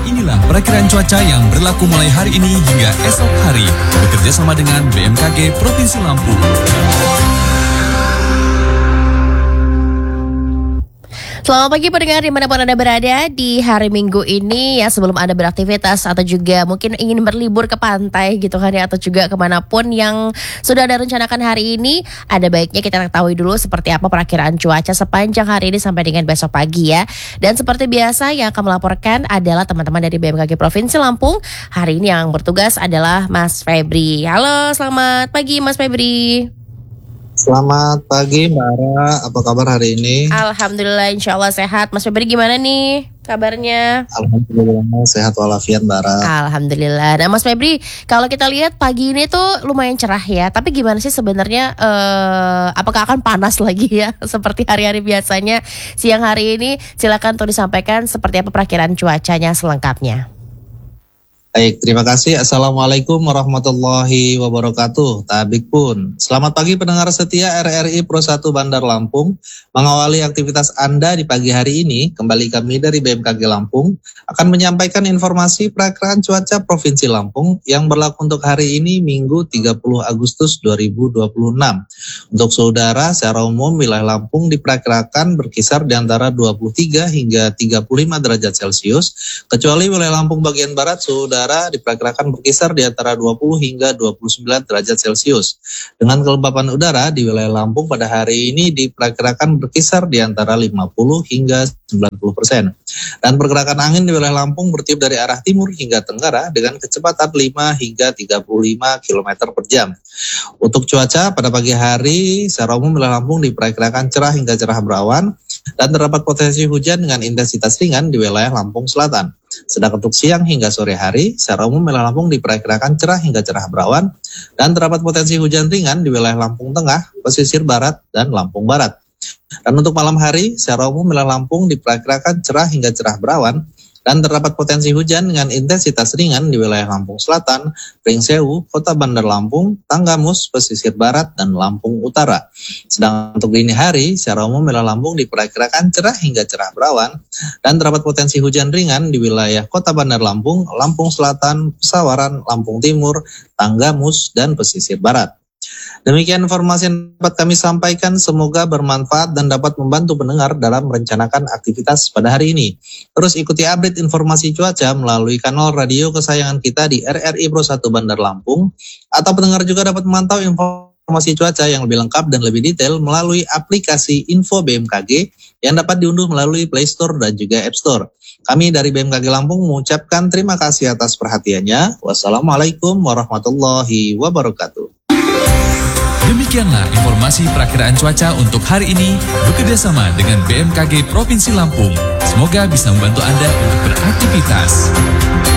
inilah perakiraan cuaca yang berlaku mulai hari ini hingga esok hari. Bekerja sama dengan BMKG Provinsi Lampung. Selamat pagi pendengar dimanapun Anda berada di hari Minggu ini ya, sebelum Anda beraktivitas atau juga mungkin ingin berlibur ke pantai gitu kan ya, atau juga kemanapun yang sudah Anda rencanakan hari ini, ada baiknya kita ketahui dulu seperti apa perakiraan cuaca sepanjang hari ini sampai dengan besok pagi ya. Dan seperti biasa yang akan melaporkan adalah teman-teman dari BMKG Provinsi Lampung. Hari ini yang bertugas adalah Mas Febri. Halo, selamat pagi Mas Febri. Selamat pagi Mbak Ara, apa kabar hari ini? Alhamdulillah, insya Allah sehat. Mas Febri gimana nih kabarnya? Alhamdulillah sehat walafiat Mbak Ara. Alhamdulillah. Nah Mas Febri, kalau kita lihat pagi ini tuh lumayan cerah ya. Tapi gimana sih sebenarnya, apakah akan panas lagi ya seperti hari-hari biasanya? Siang hari ini silakan tuh disampaikan seperti apa perakiraan cuacanya selengkapnya. Baik, terima kasih. Assalamualaikum warahmatullahi wabarakatuh. Tabik pun. Selamat pagi pendengar setia RRI Pro 1 Bandar Lampung. Mengawali aktivitas Anda di pagi hari ini, kembali kami dari BMKG Lampung akan menyampaikan informasi perakiraan cuaca Provinsi Lampung yang berlaku untuk hari ini Minggu 30 Agustus 2026. Untuk saudara, secara umum wilayah Lampung diperkirakan berkisar di antara 23 hingga 35 derajat Celcius, kecuali wilayah Lampung bagian barat saudara diperkirakan berkisar di antara 20 hingga 29 derajat Celcius. Dengan kelembapan udara di wilayah Lampung pada hari ini diperkirakan berkisar di antara 50 hingga 90%. Dan pergerakan angin di wilayah Lampung bertiup dari arah timur hingga tenggara dengan kecepatan 5 hingga 35 km per jam. Untuk cuaca pada pagi hari secara umum wilayah Lampung diperkirakan cerah hingga cerah berawan dan terdapat potensi hujan dengan intensitas ringan di wilayah Lampung Selatan. Sedang untuk siang hingga sore hari, secara umum wilayah Lampung diperkirakan cerah hingga cerah berawan dan terdapat potensi hujan ringan di wilayah Lampung Tengah, pesisir barat, dan Lampung Barat. Dan untuk malam hari, secara umum wilayah Lampung diperkirakan cerah hingga cerah berawan dan terdapat potensi hujan dengan intensitas ringan di wilayah Lampung Selatan, Pringsewu, Kota Bandar Lampung, Tanggamus, pesisir barat, dan Lampung Utara. Sedang untuk dini hari, secara umum wilayah Lampung diperkirakan cerah hingga cerah berawan dan terdapat potensi hujan ringan di wilayah Kota Bandar Lampung, Lampung Selatan, Pesawaran, Lampung Timur, Tanggamus, dan pesisir barat. Demikian informasi yang dapat kami sampaikan, semoga bermanfaat dan dapat membantu pendengar dalam merencanakan aktivitas pada hari ini. Terus ikuti update informasi cuaca melalui kanal radio kesayangan kita di RRI Pro 1 Bandar Lampung, atau pendengar juga dapat memantau informasi cuaca yang lebih lengkap dan lebih detail melalui aplikasi Info BMKG yang dapat diunduh melalui Play Store dan juga App Store. Kami dari BMKG Lampung mengucapkan terima kasih atas perhatiannya. Wassalamualaikum warahmatullahi wabarakatuh. Demikianlah informasi perakiraan cuaca untuk hari ini bekerjasama dengan BMKG Provinsi Lampung. Semoga bisa membantu Anda untuk beraktivitas.